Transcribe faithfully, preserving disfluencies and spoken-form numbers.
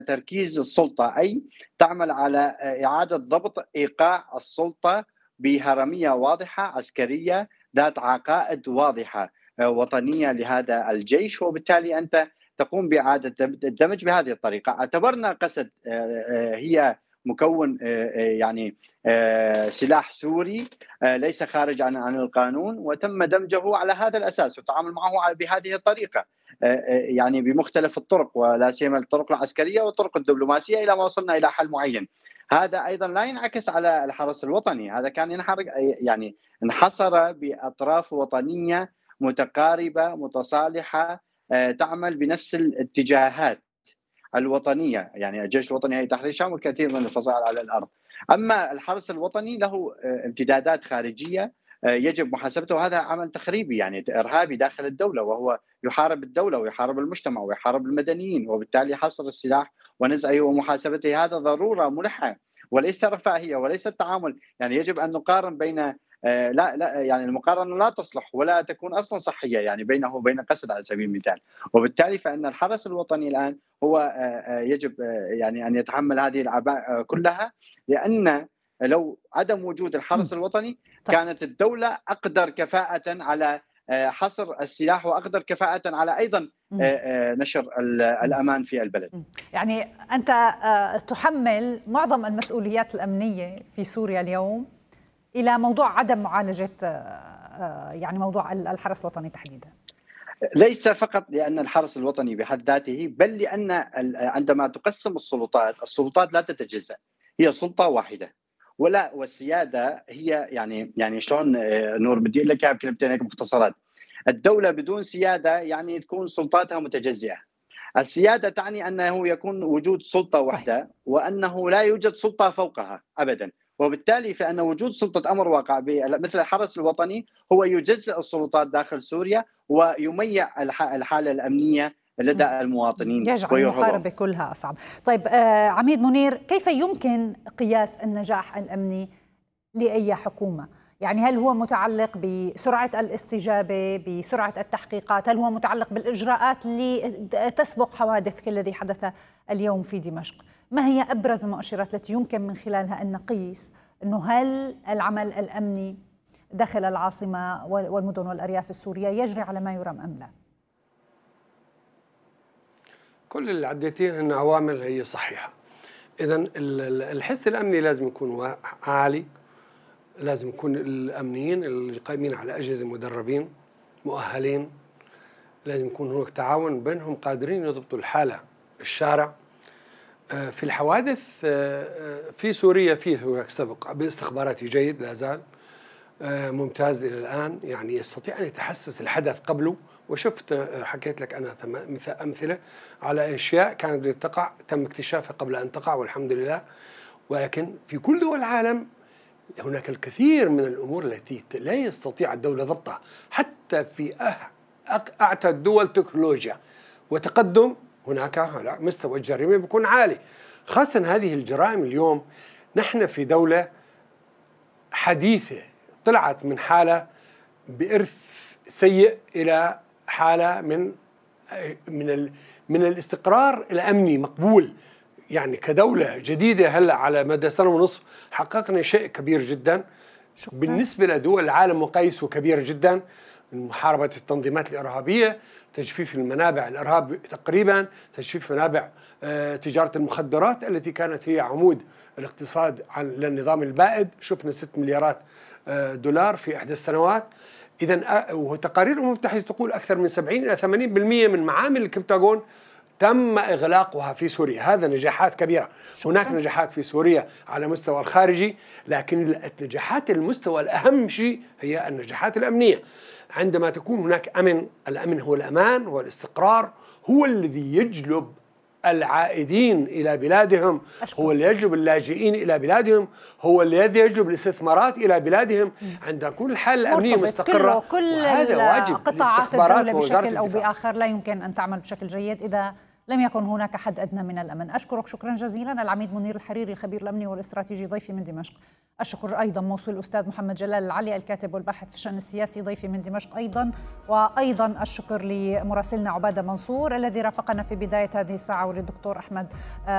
تركيز السلطة، أي تعمل على إعادة ضبط إيقاع السلطة بهرمية واضحة عسكرية ذات عقائد واضحة وطنية لهذا الجيش، وبالتالي أنت تقوم بإعادة الدمج بهذه الطريقة. اعتبرنا قسد هي مكون يعني سلاح سوري ليس خارج عن عن القانون، وتم دمجه على هذا الأساس والتعامل معه بهذه الطريقة، يعني بمختلف الطرق ولا سيما الطرق العسكرية والطرق الدبلوماسية، إلى ما وصلنا إلى حل معين. هذا أيضا لا ينعكس على الحرس الوطني، هذا كان ينحرق يعني انحصر بأطراف وطنية متقاربة متصالحة تعمل بنفس الاتجاهات الوطنية، يعني الجيش الوطني هي تحرير الشام والكثير من الفصائل على الأرض. أما الحرس الوطني له امتدادات خارجية يجب محاسبته، وهذا عمل تخريبي يعني إرهابي داخل الدولة، وهو يحارب الدولة ويحارب المجتمع ويحارب المدنيين، وبالتالي حصر السلاح ونزعه ومحاسبته هذا ضرورة ملحة وليس رفاهية وليس التعامل. يعني يجب أن نقارن بين لا لا يعني المقارنه لا تصلح ولا تكون اصلا صحيه يعني بينه وبين قسد على سبيل المثال، وبالتالي فان الحرس الوطني الان هو يجب يعني ان يتحمل هذه الأعباء كلها، لان لو عدم وجود الحرس الوطني كانت الدوله اقدر كفاءه على حصر السلاح واقدر كفاءه على ايضا نشر الامان في البلد. يعني انت تحمل معظم المسؤوليات الامنيه في سوريا اليوم إلى موضوع عدم معالجة يعني موضوع الحرس الوطني تحديدا. ليس فقط لأن الحرس الوطني بحد ذاته، بل لأن عندما تقسم السلطات، السلطات لا تتجزأ، هي سلطة واحدة، ولا والسيادة هي يعني يعني شلون نور بدي لك بكلمتين هيك مختصرات. الدولة بدون سيادة يعني تكون سلطاتها متجزئة. السيادة تعني أنه يكون وجود سلطة واحدة وأنه لا يوجد سلطة فوقها أبدا، وبالتالي فإن وجود سلطة أمر واقع مثل الحرس الوطني هو يجزئ السلطات داخل سوريا ويميع الحالة الأمنية لدى المواطنين، يجعل المقاربة كلها أصعب. طيب آه عميد منير، كيف يمكن قياس النجاح الأمني لأي حكومة؟ يعني هل هو متعلق بسرعة الاستجابة، بسرعة التحقيقات؟ هل هو متعلق بالإجراءات اللي تسبق حوادث كالذي حدث اليوم في دمشق؟ ما هي أبرز المؤشرات التي يمكن من خلالها أن نقيس أنه هل العمل الأمني داخل العاصمة والمدن والأرياف السورية يجري على ما يرام أم لا؟ كل اللي عديتين هن عوامل هي صحيحة. إذن الحس الأمني لازم يكون عالي، لازم يكون الأمنيين اللي قائمين على أجهزة مدربين مؤهلين، لازم يكون هناك تعاون بينهم قادرين يضبطوا الحالة الشارع. في الحوادث في سوريا فيه هناك سبق باستخباراتي جيد لا زال ممتاز إلى الآن، يعني يستطيع أن يتحسس الحدث قبله، وشفت حكيت لك أنا أمثلة على أشياء كانت تقع تم اكتشافها قبل أن تقع والحمد لله. ولكن في كل دول العالم هناك الكثير من الأمور التي لا يستطيع الدولة ضبطها، حتى في أعتى الدول تكنولوجيا وتقدم هناك على مستوى الجريمة بيكون عالي، خاصة هذه الجرائم اليوم. نحن في دولة حديثة طلعت من حالة بإرث سيء إلى حالة من من من الاستقرار الأمني مقبول. يعني كدولة جديدة هلا على مدى سنة ونصف حققنا شيء كبير جدا شكرا. بالنسبة لدول العالم مقايسه كبير جدا، محاربة التنظيمات الإرهابية، تجفيف المنابع الإرهاب تقريبا، تجفيف منابع تجارة المخدرات التي كانت هي عمود الاقتصاد للنظام البائد، شفنا ستة مليارات دولار في إحدى السنوات. إذن وتقارير الأمم المتحدة تقول أكثر من سبعين إلى ثمانين بالمئة من معامل الكبتاغون تم إغلاقها في سوريا. هذا نجاحات كبيرة. شكرا. هناك نجاحات في سوريا على مستوى الخارجي، لكن النجاحات المستوى الأهم شيء هي النجاحات الأمنية. عندما تكون هناك أمن، الأمن هو الأمان والاستقرار، هو الذي يجلب العائدين إلى بلادهم، أشكر. هو اللي يجلب اللاجئين إلى بلادهم، هو الذي يجلب الاستثمارات إلى بلادهم. عند كل الحالة الأمنية مستقرة، كل وهذا واجب قطاعات الدولة بشكل أو بآخر لا يمكن أن تعمل بشكل جيد إذا لم يكن هناك حد أدنى من الأمن. أشكرك شكرا جزيلا العميد منير الحريري الخبير الأمني والاستراتيجي ضيفي من دمشق. الشكر أيضا موصول الأستاذ محمد جلال العلي الكاتب والباحث في الشأن السياسي ضيفي من دمشق أيضا، وأيضا الشكر لمراسلنا عبادة منصور الذي رافقنا في بداية هذه الساعة، وللدكتور أحمد